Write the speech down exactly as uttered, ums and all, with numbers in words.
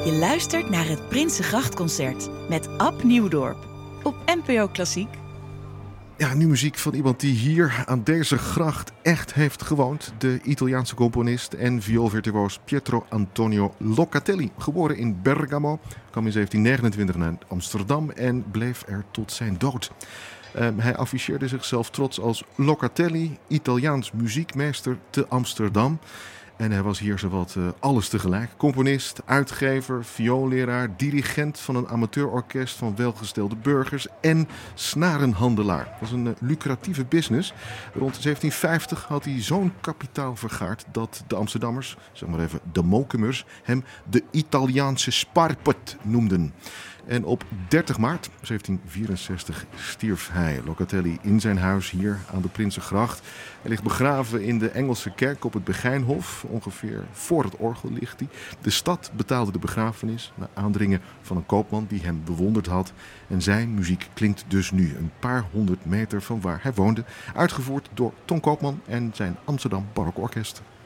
Je luistert naar het Prinsengrachtconcert met Ab Nieuwdorp op N P O Klassiek. Ja, nu muziek van iemand die hier aan deze gracht echt heeft gewoond. De Italiaanse componist en vioolvirtuoos Pietro Antonio Locatelli. Geboren in Bergamo, kwam in zeventien negenentwintig naar Amsterdam en bleef er tot zijn dood. Uh, hij afficheerde zichzelf trots als Locatelli, Italiaans muziekmeester te Amsterdam. En hij was hier zowat uh, alles tegelijk. Componist, uitgever, vioolleraar, dirigent van een amateurorkest van welgestelde burgers en snarenhandelaar. Dat was een uh, lucratieve business. Rond zeventien vijftig had hij zo'n kapitaal vergaard dat de Amsterdammers, zeg maar even de Mokumers, hem de Italiaanse Sparpot noemden. En op dertig maart zeventien vierenzestig stierf hij, Locatelli, in zijn huis hier aan de Prinsengracht. Hij ligt begraven in de Engelse kerk op het Begijnhof. Ongeveer voor het orgel ligt hij. De stad betaalde de begrafenis na aandringen van een koopman die hem bewonderd had. En zijn muziek klinkt dus nu een paar honderd meter van waar hij woonde. Uitgevoerd door Ton Koopman en zijn Amsterdam Barokorkest.